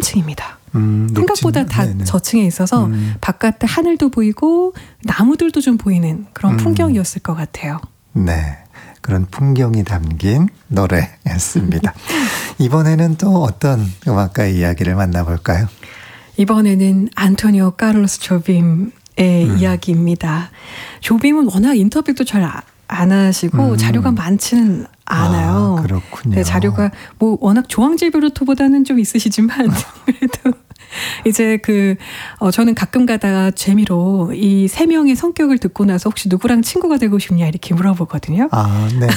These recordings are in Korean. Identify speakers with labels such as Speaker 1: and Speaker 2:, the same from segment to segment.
Speaker 1: 높층입니다. 생각보다 다
Speaker 2: 네네.
Speaker 1: 저층에 있어서 바깥에 하늘도 보이고 나무들도 좀 보이는 그런 풍경이었을 것 같아요.
Speaker 2: 네, 그런 풍경이 담긴 노래였습니다. 이번에는 또 어떤 음악가의 이야기를 만나볼까요?
Speaker 1: 이번에는 안토니오 카를로스 조빔의 이야기입니다. 조빔은 워낙 인터뷰도 잘 안 하시고 자료가 많지는 않아요.
Speaker 2: 아, 그렇군요.
Speaker 1: 네, 자료가 뭐 워낙 조항질비로토보다는 좀 있으시지만 그래도 이제 저는 가끔 가다가 재미로 이 세 명의 성격을 듣고 나서 혹시 누구랑 친구가 되고 싶냐 이렇게 물어보거든요.
Speaker 2: 아, 네.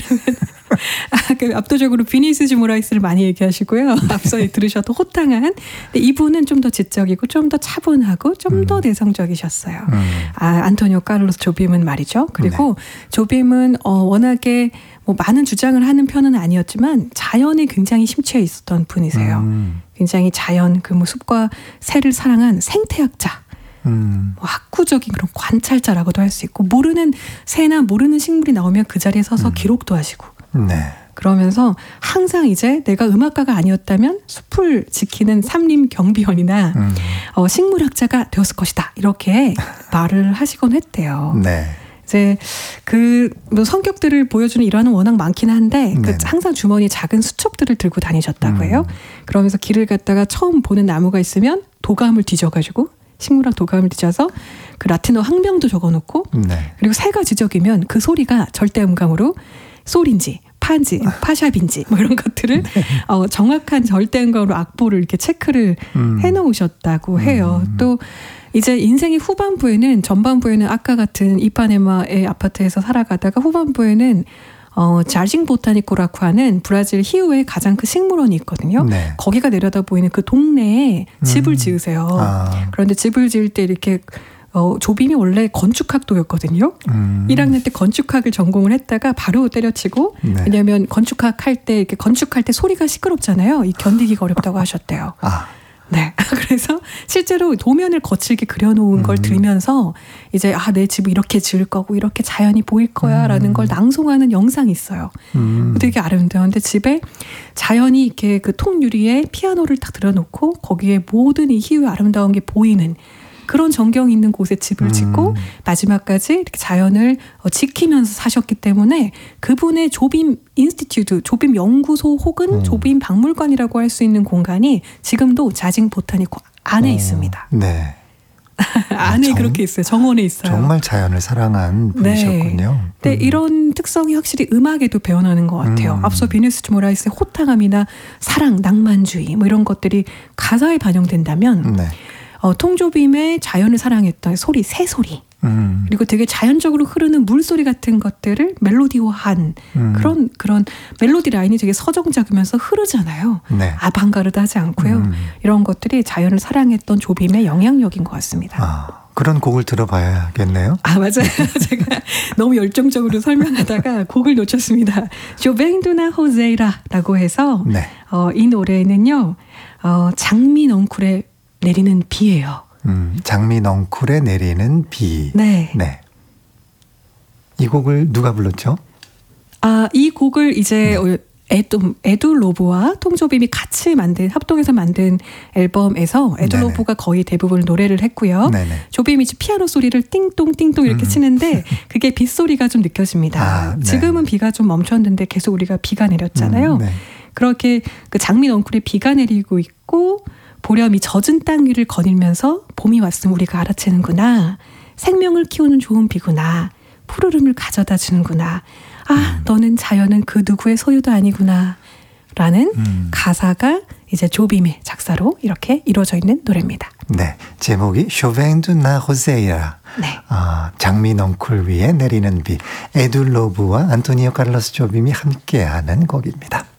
Speaker 1: 그러면 압도적으로 비니시우스 모라이스를 많이 얘기하시고요. 앞서 들으셔도 호탕한. 근데 이분은 좀 더 지적이고 좀 더 차분하고 좀 더 내성적이셨어요. 안토니오 카를로스 조빔은 말이죠. 그리고 조빔은 워낙에 뭐 많은 주장을 하는 편은 아니었지만 자연에 굉장히 심취해 있었던 분이세요. 굉장히 자연, 뭐 숲과 새를 사랑한 생태학자. 뭐 학구적인 그런 관찰자라고도 할 수 있고 모르는 새나 모르는 식물이 나오면 그 자리에 서서 기록도 하시고
Speaker 2: 네.
Speaker 1: 그러면서 항상 이제 내가 음악가가 아니었다면 숲을 지키는 산림 경비원이나 식물학자가 되었을 것이다 이렇게 말을 하시곤 했대요.
Speaker 2: 네.
Speaker 1: 이제 뭐 성격들을 보여주는 일화는 워낙 많긴 한데 항상 주머니에 작은 수첩들을 들고 다니셨다고 해요. 그러면서 길을 갔다가 처음 보는 나무가 있으면 도감을 뒤져가지고 식물학 도감을 뒤져서 그 라틴어 학명도 적어놓고 그리고 새가 지적이면 그 소리가 절대음감으로 솔인지 파인지 파샵인지 뭐 이런 것들을 정확한 절대음감으로 악보를 이렇게 체크를 해놓으셨다고 해요. 또 이제 인생의 후반부에는 전반부에는 아까 같은 이파네마의 아파트에서 살아가다가 후반부에는 자징 보타니코라고 하는 브라질 히우에 가장 큰 식물원이 있거든요. 네. 거기가 내려다 보이는 그 동네에 집을 지으세요. 그런데 집을 지을 때 이렇게 조빔이 원래 건축학도였거든요. 1학년 때 건축학을 전공을 했다가 바로 때려치고 왜냐하면 건축할 때 소리가 시끄럽잖아요. 견디기가 어렵다고 하셨대요. 네. 그래서 실제로 도면을 거칠게 그려놓은 걸 들으면서 이제 내 집을 이렇게 지을 거고 이렇게 자연이 보일 거야 라는 걸 낭송하는 영상이 있어요. 되게 아름다운데 집에 자연이 이렇게 그 통유리에 피아노를 딱 들여놓고 거기에 모든 이 희유의 아름다운 게 보이는 그런 전경이 있는 곳에 집을 짓고 마지막까지 이렇게 자연을 지키면서 사셨기 때문에 그분의 조빔 인스티튜트, 조빔 연구소 혹은 조빔 박물관이라고 할 수 있는 공간이 지금도 자징 보타니코 안에 있습니다.
Speaker 2: 네.
Speaker 1: 안에 그렇게 있어요. 정원에 있어요.
Speaker 2: 정말 자연을 사랑한 분이셨군요.
Speaker 1: 네. 이런 특성이 확실히 음악에도 배어나는 것 같아요. 앞서 비니시우스 모라이스의 호탕함이나 사랑, 낭만주의 뭐 이런 것들이 가사에 반영된다면 통조빔의 자연을 사랑했던 소리, 새소리 그리고 되게 자연적으로 흐르는 물소리 같은 것들을 멜로디화한 그런 멜로디 라인이 되게 서정적이면서 흐르잖아요.
Speaker 2: 네.
Speaker 1: 아방가르드하지 않고요. 이런 것들이 자연을 사랑했던 조빔의 영향력인 것 같습니다.
Speaker 2: 그런 곡을 들어봐야겠네요.
Speaker 1: 맞아요. 제가 너무 열정적으로 설명하다가 곡을 놓쳤습니다. 조뱅두나 호제이라라고 해서 이 노래는요. 장미 넝쿨에 내리는 비예요.
Speaker 2: 장미 넝쿨에 내리는 비.
Speaker 1: 네.
Speaker 2: 이 곡을 누가 불렀죠?
Speaker 1: 이 곡을 이제 에두 로브와 통조빔이 같이 합동해서 만든 앨범에서 에두 로브가 거의 대부분 노래를 했고요. 조빔이 이제 피아노 소리를 띵똥띵똥 이렇게 치는데 그게 빗소리가 좀 느껴집니다. 지금은 비가 좀 멈췄는데 계속 우리가 비가 내렸잖아요. 그렇게 그 장미 넝쿨에 비가 내리고 있고 보렴이 젖은 땅 위를 거닐면서 봄이 왔음 우리가 알아채는구나. 생명을 키우는 좋은 비구나. 푸르름을 가져다 주는구나. 너는 자연은 그 누구의 소유도 아니구나. 라는 가사가 이제 조빔의 작사로 이렇게 이루어져 있는 노래입니다.
Speaker 2: 네, 제목이 쇼뱅두나 호세이라. 장미 넝쿨 위에 내리는 비. 에두 로브와 안토니오 카를로스 조빔이 함께하는 곡입니다.